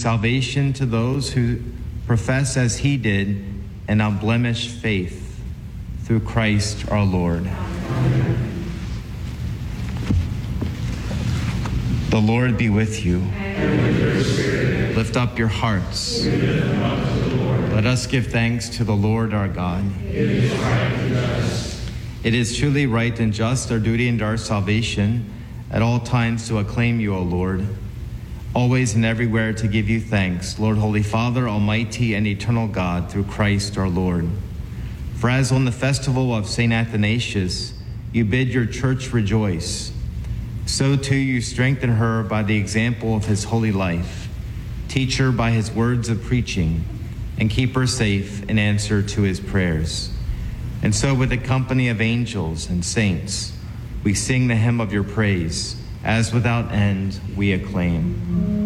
salvation to those who profess as he did an unblemished faith, through Christ our Lord. Amen. The Lord be with you. And with your spirit. Lift up your hearts. We lift them up to the Lord. Let us give thanks to the Lord our God. It is right and just. It is truly right and just, our duty and our salvation, at all times to acclaim you, O Lord, always and everywhere to give you thanks, Lord, Holy Father, Almighty and eternal God, through Christ our Lord. For as on the festival of St. Athanasius you bid your church rejoice, so too you strengthen her by the example of his holy life. Teach her by his words of preaching, and keep her safe in answer to his prayers. And so with the company of angels and saints, we sing the hymn of your praise, as without end we acclaim.